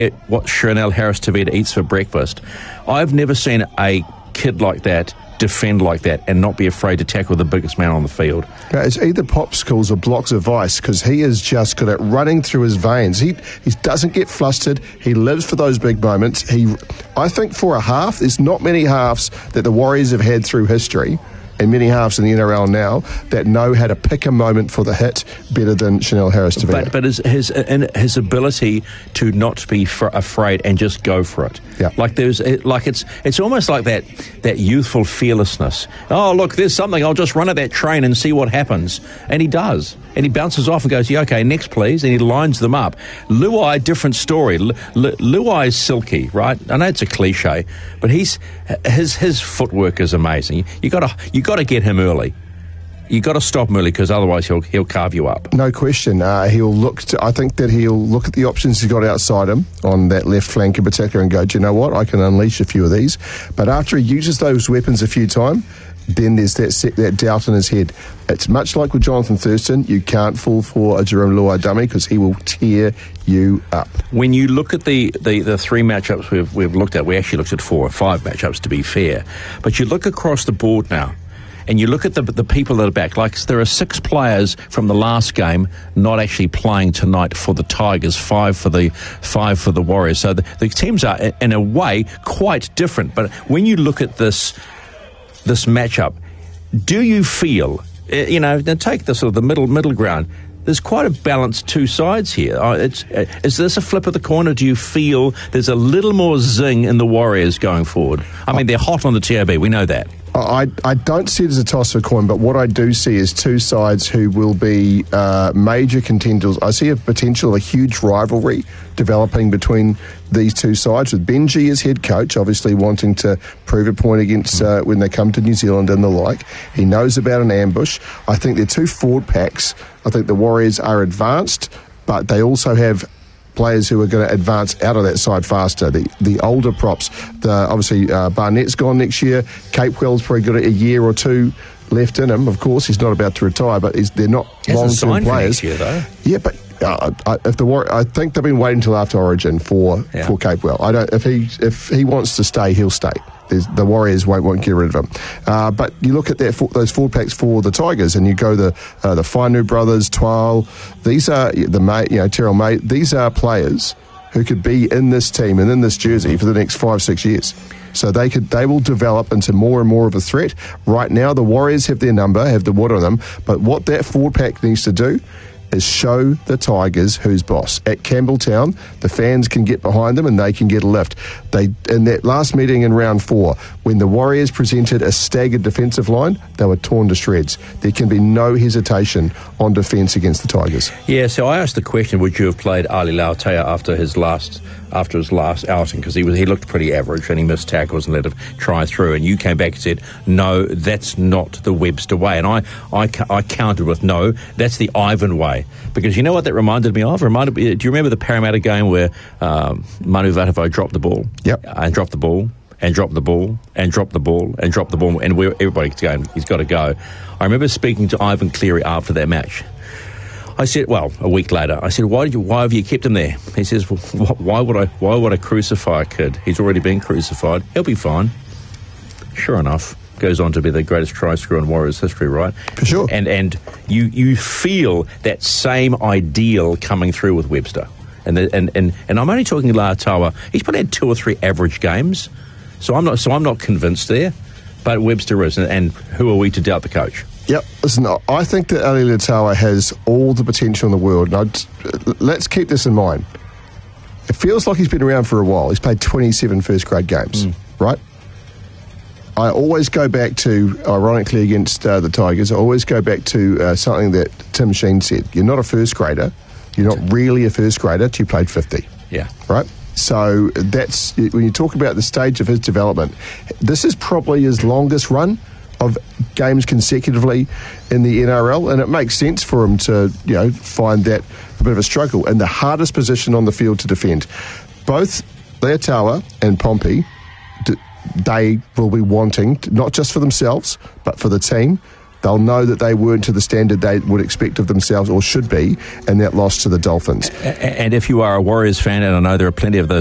what Chanel Harris-Tavita eats for breakfast. I've never seen a kid like that defend like that and not be afraid to tackle the biggest man on the field. It's either popsicles or blocks of ice, because he has just got it running through his veins. He doesn't get flustered. He lives for those big moments. I think for a half, there's not many halves that the Warriors have had through history, and many halves in the NRL now, that know how to pick a moment for the hit better than Chanel Harris-Tavita. But his ability to not be afraid and just go for it. Yeah. It's almost like that youthful fearlessness. Oh, look, there's something. I'll just run at that train and see what happens. And he does. And he bounces off and goes, yeah, okay, next please. And he lines them up. Luai, different story. Luai is silky, right? I know it's a cliche, but his footwork is amazing. You got to get him early. You got to stop him early, because otherwise he'll carve you up. No question. I think that he'll look at the options he's got outside him on that left flank in particular and go, do you know what? I can unleash a few of these. But after he uses those weapons a few times, then there's that doubt in his head. It's much like with Jonathan Thurston. You can't fall for a Jerome Luai dummy, because he will tear you up. When you look at the three matchups we've looked at, we actually looked at 4 or 5 matchups to be fair, but you look across the board now, and you look at the people that are back. Like, there are 6 players from the last game not actually playing tonight for the Tigers, 5 for the Warriors. So the teams are, in a way, quite different. But when you look at this matchup, do you feel, now take the sort of the middle ground, there's quite a balanced two sides here. Is this a flip of the coin, or do you feel there's a little more zing in the Warriors going forward? I mean, they're hot on the TAB, we know that. I don't see it as a toss of a coin, but what I do see is two sides who will be major contenders. I see a potential of a huge rivalry developing between these two sides, with Benji as head coach, obviously wanting to prove a point against when they come to New Zealand and the like. He knows about an ambush. I think they're two forward packs. I think the Warriors are advanced, but they also have players who are going to advance out of that side faster. The older props, obviously Barnett's gone next year. Capewell's probably got a year or two left in him. Of course, he's not about to retire, but they're not long-term players. For next year, though. Yeah, but I think they've been waiting until after Origin for Capewell. If he wants to stay, he'll stay. The Warriors won't get rid of him. But you look at those forward packs for the Tigers, and you go the Fainu brothers, Twal. These are Terrell May. These are players who could be in this team and in this jersey for the next 5-6 years. So they will develop into more and more of a threat. Right now, the Warriors have their number, have the wood on them. But what that forward pack needs to do is show the Tigers who's boss. At Campbelltown, the fans can get behind them and they can get a lift. In that last meeting in round 4, when the Warriors presented a staggered defensive line, they were torn to shreds. There can be no hesitation on defence against the Tigers. Yeah, so I asked the question, would you have played Ali Lautea after his last outing, because he looked pretty average and he missed tackles and let him try through, and you came back and said, no, that's not the Webster way. And I countered with, no, that's the Ivan way. Because you know what that reminded me of? Do you remember the Parramatta game where Manu Vatuvei dropped the ball? Yep. And dropped the ball, and dropped the ball, and dropped the ball, and dropped the ball, and everybody's going, he's got to go. I remember speaking to Ivan Cleary after that match. I said, a week later, I said, why have you kept him there? He says, well, why would I crucify a kid? He's already been crucified. He'll be fine. Sure enough, goes on to be the greatest try scorer in Warriors history, right? For sure. And you feel that same ideal coming through with Webster. And I'm only talking Lautea. He's probably had 2 or 3 average games, so I'm not convinced there. But Webster is, and who are we to doubt the coach? Yep. Listen, I think that Ali Lautea has all the potential in the world. And let's keep this in mind. It feels like he's been around for a while. He's played 27 first-grade games, right? I always go back to, ironically against the Tigers, I always go back to something that Tim Sheen said. You're not a first-grader. You're not really a first-grader till you played 50. Yeah. Right? So that's, when you talk about the stage of his development, this is probably his longest run of games consecutively in the NRL, and it makes sense for him to, find that a bit of a struggle. And the hardest position on the field to defend. Both Lautea and Pompey, they will be wanting, not just for themselves, but for the team, They'll know that they weren't to the standard they would expect of themselves or should be in that loss to the Dolphins. And if you are a Warriors fan, and I know there are plenty of those